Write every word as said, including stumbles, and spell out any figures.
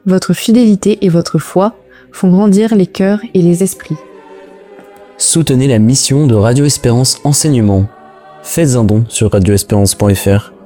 votre fidélité et votre foi font grandir les cœurs et les esprits. Soutenez la mission de Radio Espérance Enseignement. Faites un don sur radio espérance point f r.